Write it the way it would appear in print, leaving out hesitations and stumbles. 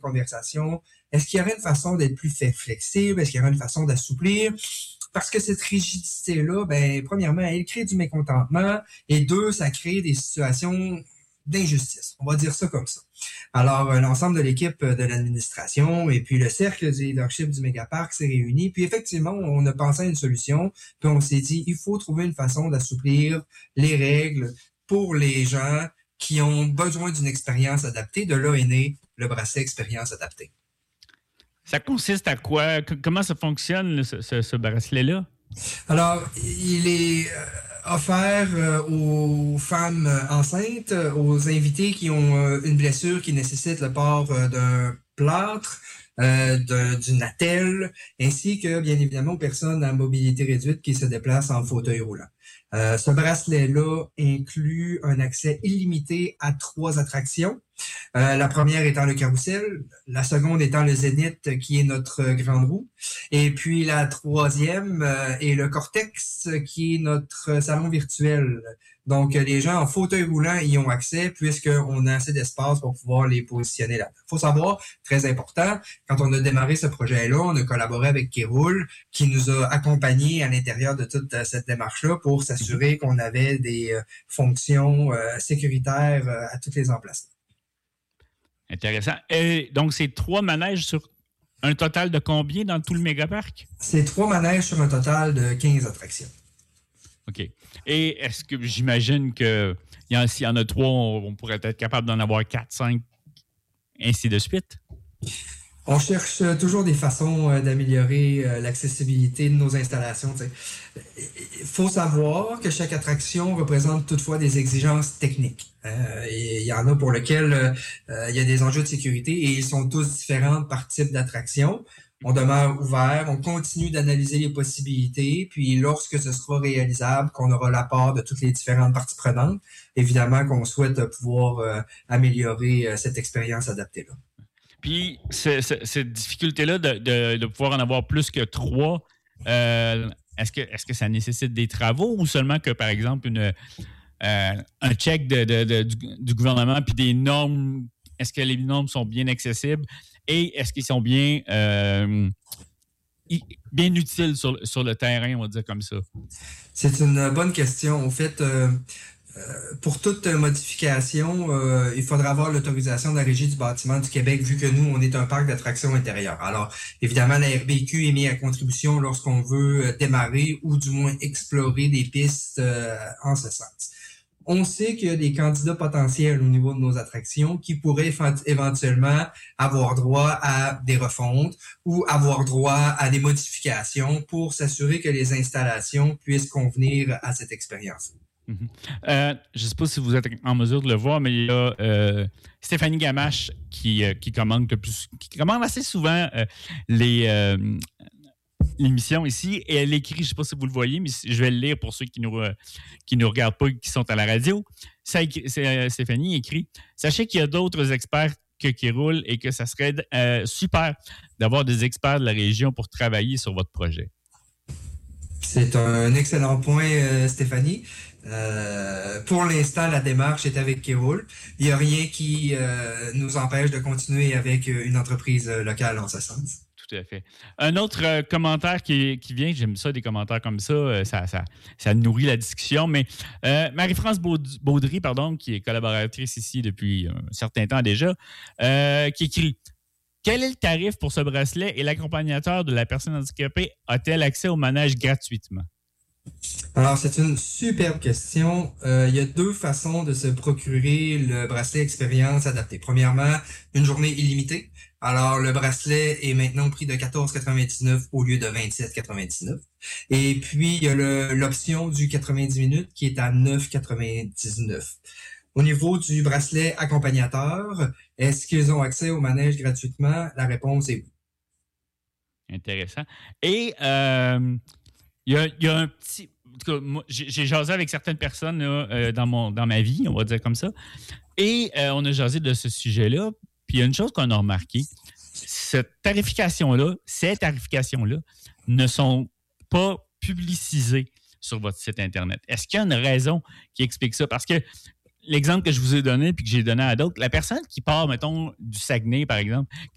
conversation, est-ce qu'il y aurait une façon d'être plus flexible? Est-ce qu'il y aurait une façon d'assouplir? Parce que cette rigidité-là, premièrement, elle crée du mécontentement et deux, ça crée des situations d'injustice. On va dire ça comme ça. Alors, l'ensemble de l'équipe de l'administration et puis le cercle du leadership du Mégaparc s'est réuni. Puis effectivement, on a pensé à une solution. Puis on s'est dit, il faut trouver une façon d'assouplir les règles pour les gens qui ont besoin d'une expérience adaptée. De là est né le bracelet expérience adaptée. Ça consiste à quoi? Comment ça fonctionne, ce bracelet-là? Alors, il est offert aux femmes enceintes, aux invités qui ont une blessure qui nécessite le port d'un plâtre, d'une attelle, ainsi que, bien évidemment, aux personnes à mobilité réduite qui se déplacent en fauteuil roulant. Ce bracelet-là inclut un accès illimité à 3 attractions. La première étant le carrousel, la seconde étant le Zénith qui est notre grande roue, et puis la troisième est le Cortex qui est notre salon virtuel. Donc les gens en fauteuil roulant y ont accès puisqu'on a assez d'espace pour pouvoir les positionner là. Il faut savoir, très important, quand on a démarré ce projet-là, on a collaboré avec Kéroul qui nous a accompagnés à l'intérieur de toute cette démarche-là pour s'assurer qu'on avait des fonctions sécuritaires à tous les emplacements. Intéressant. Et donc, c'est 3 manèges sur un total de combien dans tout le mégaparc? C'est 3 manèges sur un total de 15 attractions. OK. Et est-ce que j'imagine que s'il y en a 3, on pourrait être capable d'en avoir 4, 5, ainsi de suite? On cherche toujours des façons d'améliorer l'accessibilité de nos installations. Il faut savoir que chaque attraction représente toutefois des exigences techniques. Il y en a pour lesquelles il y a des enjeux de sécurité et ils sont tous différents par type d'attraction. On demeure ouvert, on continue d'analyser les possibilités, puis lorsque ce sera réalisable, qu'on aura l'apport de toutes les différentes parties prenantes, évidemment qu'on souhaite pouvoir améliorer cette expérience adaptée-là. Puis, cette difficulté-là de pouvoir en avoir plus que 3, est-ce que ça nécessite des travaux ou seulement que, par exemple, un check du gouvernement puis des normes, est-ce que les normes sont bien accessibles et est-ce qu'ils sont bien utiles sur le terrain, on va dire comme ça? C'est une bonne question. Au fait, pour toute modification, il faudra avoir l'autorisation de la Régie du bâtiment du Québec, vu que nous, on est un parc d'attractions intérieures. Alors, évidemment, la RBQ est mise à contribution lorsqu'on veut démarrer ou du moins explorer des pistes en ce sens. On sait qu'il y a des candidats potentiels au niveau de nos attractions qui pourraient éventuellement avoir droit à des refontes ou avoir droit à des modifications pour s'assurer que les installations puissent convenir à cette expérience. Je ne sais pas si vous êtes en mesure de le voir, mais il y a Stéphanie Gamache qui commande assez souvent l'émission ici, et elle écrit, je ne sais pas si vous le voyez, mais je vais le lire pour ceux qui nous regardent pas et qui sont à la radio. Stéphanie écrit « Sachez qu'il y a d'autres experts qui roulent et que ça serait super d'avoir des experts de la région pour travailler sur votre projet. » C'est un excellent point, Stéphanie. Pour l'instant, la démarche est avec Kéroul. Il n'y a rien qui nous empêche de continuer avec une entreprise locale en ce sens. Tout à fait. Un autre commentaire qui vient, j'aime ça, des commentaires comme ça, ça nourrit la discussion, mais Marie-France Baudry, qui est collaboratrice ici depuis un certain temps déjà, qui écrit « Quel est le tarif pour ce bracelet et l'accompagnateur de la personne handicapée a-t-elle accès au manège gratuitement? » Alors, c'est une superbe question. Il y a 2 façons de se procurer le bracelet expérience adapté. Premièrement, une journée illimitée. Alors, le bracelet est maintenant au prix de 14,99 au lieu de 27,99. Et puis, il y a l'option du 90 minutes qui est à 9,99. Au niveau du bracelet accompagnateur, est-ce qu'ils ont accès au manège gratuitement? La réponse est oui. Intéressant. Et il y a un petit... En tout cas, moi, j'ai jasé avec certaines personnes là, dans ma vie, on va dire comme ça. Et on a jasé de ce sujet-là. Puis il y a une chose qu'on a remarqué, ces tarifications-là ne sont pas publicisées sur votre site Internet. Est-ce qu'il y a une raison qui explique ça? Parce que l'exemple que je vous ai donné puis que j'ai donné à d'autres, la personne qui part, mettons, du Saguenay, par exemple,